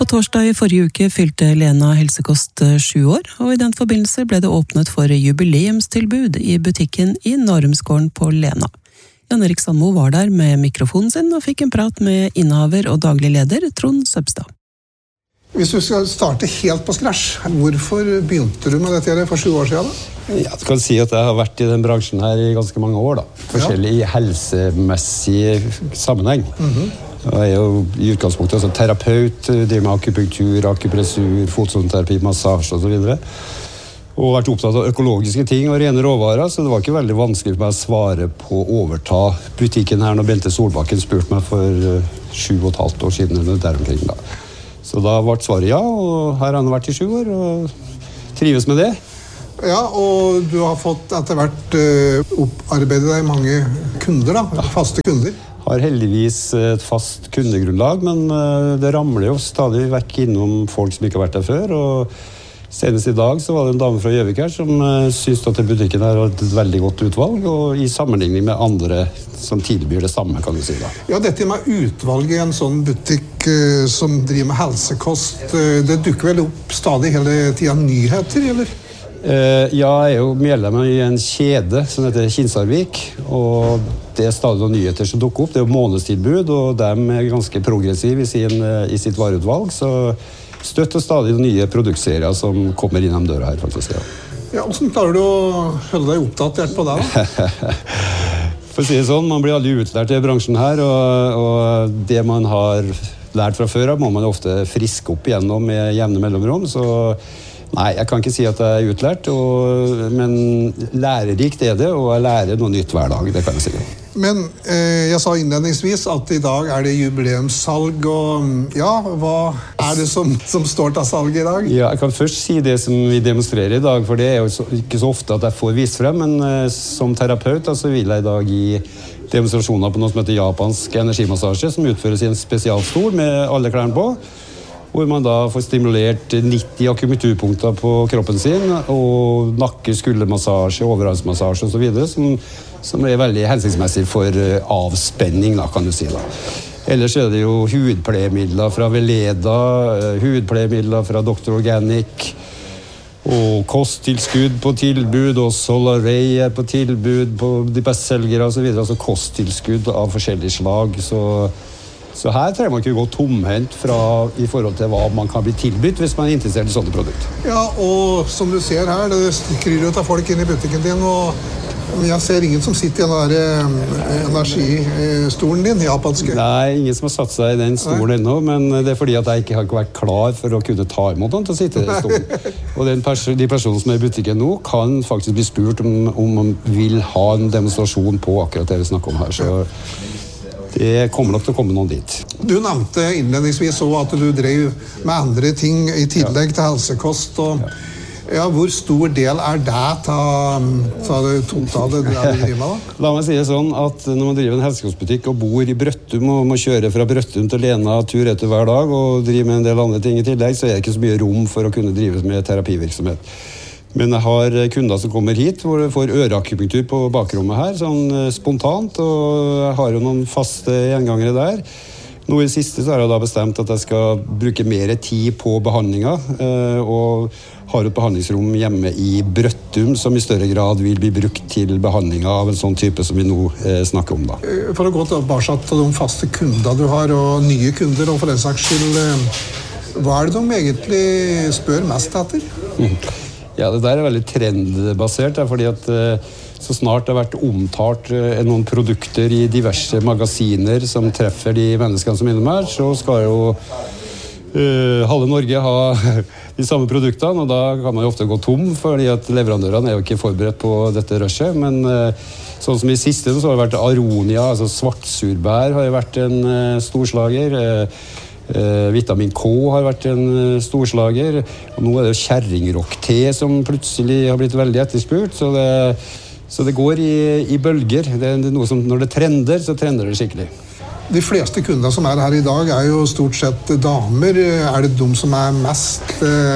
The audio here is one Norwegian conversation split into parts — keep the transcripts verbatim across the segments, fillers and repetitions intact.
På torsdag i forrige uke fylte Lena Helsekost sju år, og i den forbindelse ble det åpnet for jubileumstilbud i butikken i Narumsgården på Lena. Jan Erik Sandmo var der med mikrofonen sin og fikk en prat med innehaver og daglig leder Trond Søbstad. Hvis du skal starte helt på scratch, hvorfor begynte du med dette for sju år siden da? Ja, du kan si at jeg har vært i den bransjen her i ganske mange år da. Forskjellig i helsemessig sammenheng. Mm-hmm. Jeg er jo i utgangspunktet altså, terapeut, driver med akupunktur, akupressur, fotsoneterapi, massasje og så videre. Og vært opptatt av økologiske ting og rene råvarer, så det var ikke veldig vanskelig for meg å svare på å overta butikken her når Bente Solbakken spurte meg for sju og et halvt år siden eller der omkring da. Så da ble svaret ja, og her har han vært i sju år og trives med det. Ja, og du har fått etter hvert uh, opparbeidet deg mange kunder da, ja. Faste kunder. Har heldigvis et fast kundegrunnlag, men det ramler jo stadig vekk innom folk som ikke har vært der før, og senest i dag så var det en dame fra Gjøvik her som synes at butikken her har et veldig godt utvalg, og i sammenligning med andre som tilbyr det samme, kan du si da. Ja, dette med utvalg i en sånn butikk uh, som driver med helsekost, uh, det dukker vel opp stadig hele tiden nyheter, eller? Uh, ja, jeg er jo medlem i en kjede som heter Kinsarvik, og det er stadig noen nyheter som dukker opp. Det er jo månedstilbud, og de er ganske progressive i, sin, i sitt vareutvalg, så støtter stadig nye produktserier som kommer innom døra her, faktisk. Ja, ja hvordan klarer du å holde deg oppdatert på det da? For å si det sånn, man blir aldri utlært i bransjen her, og, og det man har lært fra før av må man ofte friske opp igjennom med jevne mellomrom, så nei, jeg kan ikke si at jeg er utlært, og, men lærerikt er det, og jeg lærer noe nytt hver dag, det kan jeg si. Men eh, jeg sa innledningsvis at i dag er det jubileumssalg, og ja, hva er det som, som står til salg i dag? Ja, jeg kan først si det som vi demonstrerer i dag, for det er jo så, ikke så ofte at jeg får vist frem, men eh, som terapeut altså, vil jeg i dag gi demonstrasjoner på noe som heter japansk energimassasje, som utføres i en spesialstol med alle klærne på, hvor man da får stimulert nitti akupunkturpunkter på kroppen sin, og nakke, skuldermassasje, overhalsmassasje og så videre, som, som er veldig hensiktsmessig for avspenning, da, kan du si da. Ellers er det jo hudpleiemidler fra Veleda, hudpleiemidler fra doktor Organic, og kosttilskudd på tilbud, og Solaray er på tilbud på de bestselgere og så videre, altså kosttilskudd av forskjellige slag, så Så her trenger man ikke gå tomhendt fra i forhold til hva man kan bli tilbudt hvis man er interessert i sånne produkter. Ja, og som du ser her, det kryr ut av folk inn i butikken din, og jeg ser ingen som sitter i den der energistolen din, japanske. Nei, ingen som har satt seg i den stolen ennå, men det er fordi at jeg ikke har vært klar for å kunne ta imot noen til å sitte i den stolen. Og den pers de personene som er i butikken nå kan faktisk bli spurt om, om man vil ha en demonstrasjon på akkurat det vi snakker om her, så det kommer nok til å komme noen dit. Du nevnte innledningsvis også at du drev med andre ting i tillegg til helsekost, og ja, hvor stor del er det til det totale du driver med da? La meg si det sånn at når man driver en helsekostbutikk og bor i Brøttum og må kjøre fra Brøttum til Lena tur etter hver dag og drive med en del andre ting i tillegg, så er det ikke så mye rom for å kunne drive med terapivirksomhet. Men jeg har kunder som kommer hit, hvor de får øreakupunktur på bakrommet her, sånn spontant, og jeg har jo noen faste gjengangere der. Nå i det siste så har jeg da bestemt at jeg skal bruke mer tid på behandlinger, og har et behandlingsrom hjemme i Brøttum, som i større grad vil bli brukt til behandlinger av en sånn type som vi nå snakker om da. For å gå tilbake til de faste kunder du har, og nye kunder, og for den saks skyld, hva er det de egentlig spør mest etter? Mm. Ja, det der er veldig trendbasert, fordi at så snart det har vært omtalt noen produkter i diverse magasiner som treffer de menneskene som er innom her, så skal jo uh, halve Norge ha de samme produktene, og da kan man jo ofte gå tom, fordi at leverandørene er jo ikke forberedt på dette rushet, men uh, sånn som i siste så har det vært Aronia, altså svartsurbær har jo vært en uh, storslager, uh, Uh, vitamin K har vært en uh, storslager, og nå er det jo kjerringrock-te som plutselig har blitt veldig etterspurt, så det, så det går i, i bølger. Det er noe som, når det trender, så trender det skikkelig. De fleste kunder som er her i dag er jo stort sett damer. Er det de som er mest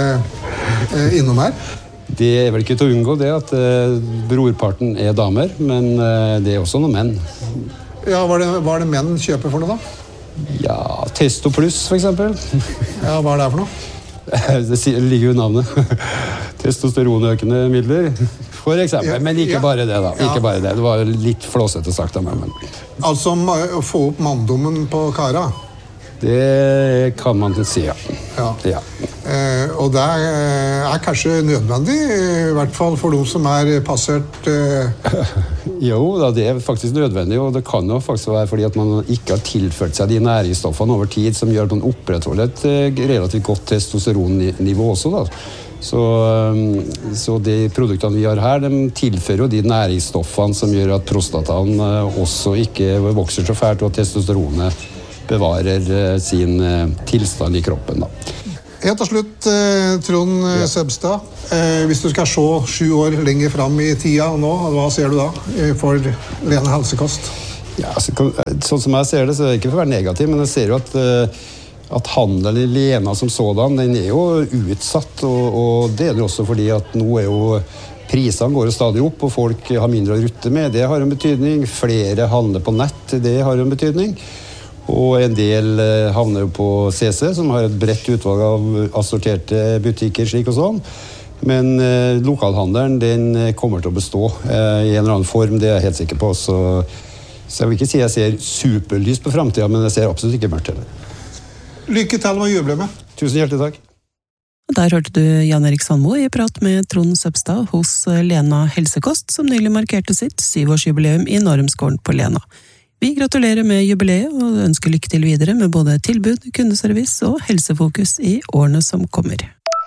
uh, innom her? Det er vel ikke til å unngå det at uh, brorparten er damer, men uh, det er også noen menn. Ja, hva er det, hva er det menn kjøper for noe da? Ja, Testo Plus for eksempel. Ja, hva er det for noe? Det ligger jo i navnet. Testosteronøkende midler, for eksempel. Men ikke bare det da. Ikke bare det. Det var litt flåsete sagt av meg. Men... Altså å få opp manndommen på kara? Det kan man si, ja. Ja. Ja. Eh, og det er, er kanskje nødvendig, i hvert fall for de som er passert... Eh... Jo, da, det er faktisk nødvendig, og det kan jo faktisk være fordi at man ikke har tilført seg de næringsstoffene over tid som gjør at man opprettholder et relativt godt testosteronnivå også, da. Så, så de produktene vi har her, de tilfører jo de næringsstoffene som gjør at prostataen også ikke vokser så fælt, og at testosteronet bevarer sin tilstand i kroppen, da. Helt til slutt, Trond ja. Søbstad, hvis du skal se sju år lenger fram i tida nå, hva ser du da for Lena Helsekost? Ja, altså, sånn som jeg ser det, så er det ikke for å være negativ, men jeg ser jo at at handel i Lena som sådan, den er jo utsatt, og, og det er det også fordi at nå er jo prisene går jo stadig opp, og folk har mindre å rutte med. Det har en betydning. Flere handler på nett, det har en betydning. Og en del havner jo på C C, som har et bredt utvalg av assorterte butikker, slik og sånn. Men eh, lokalhandelen, den kommer til å bestå eh, i en eller annen form, det er jeg helt sikker på. Så, så jeg vil ikke si jeg ser superlys på fremtiden, men jeg ser absolutt ikke mørkt til det. Lykke til med jubileet. Tusen hjertelig takk. Der hørte du Jan Erik Sandmo i prat med Trond Søbstad hos Lena Helsekost, som nylig markerte sitt syvårsjubileum i Narumsgården på Lena. Vi gratulerer med jubileet og ønsker lykke til videre med både tilbud, kundeservice og helsefokus i årene som kommer.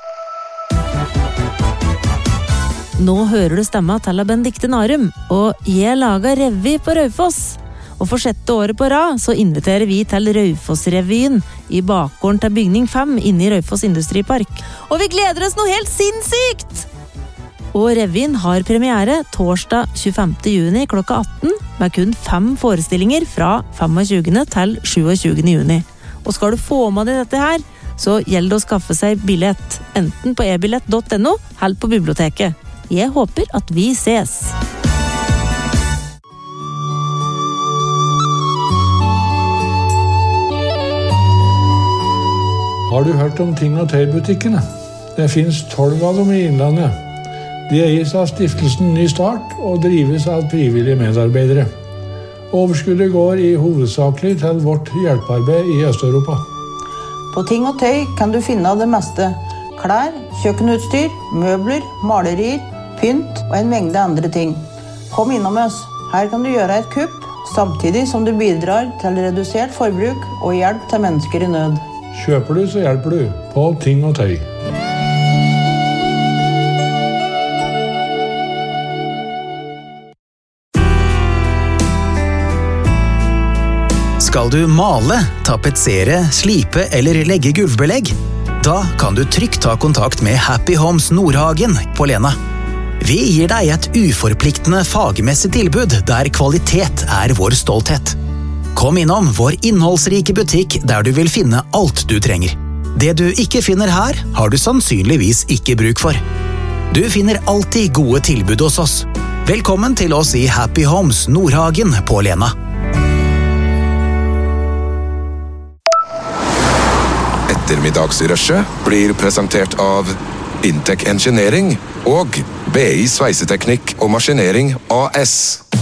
Nå hører du stemma til Benedikte Narum, og jeg lager revy på Raufoss. Og for sjette året på rad så inviterer vi til Raufoss-revyen i bakgården til bygning fem inne i Raufoss Industripark. Og vi gleder oss noe helt sinnssykt! Og revyen har premiere torsdag tjuefemte juni klokka atten, med kun fem forestillinger fra femogtjugende til sjuogtjugende juni. Og skal du få med deg dette her, så gjelder det å skaffe seg billett, enten på e billett punktum no eller på biblioteket. Jeg håper at vi ses! Har du hørt om Ting og Tøy-butikkene? Det finnes tolv av dem i Innlandet. De eies av stiftelsen Ny Start og drives av frivillige medarbeidere. Overskuddet går i hovedsakelig til vårt hjelpearbeid i Øst-Europa. På Ting og Tøy kan du finne det meste. Klær, kjøkkenutstyr, møbler, malerier, pynt og en mengde andre ting. Kom innom oss. Her kan du gjøre et kupp, samtidig som du bidrar til redusert forbruk og hjelp til mennesker i nød. Kjøper du, så hjelper du. På Ting og Tøy. Skal du male, tapetsere, slipe eller legge gulvbelegg? Da kan du trygt ta kontakt med Happy Homes Nordhagen på Lena. Vi gir deg et uforpliktende fagmessig tilbud der kvalitet er vår stolthet. Kom innom vår innholdsrike butikk der du vil finne alt du trenger. Det du ikke finner her, har du sannsynligvis ikke bruk for. Du finner alltid gode tilbud hos oss. Velkommen til oss i Happy Homes Nordhagen på Lena. Ettermiddagsrushet blir presentert av Intec Engineering og B I Sveiseteknikk og Maskinering A S.